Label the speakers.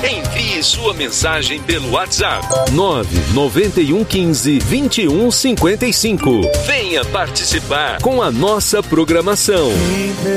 Speaker 1: Envie sua mensagem pelo WhatsApp 99115-2155. Venha participar com a nossa programação.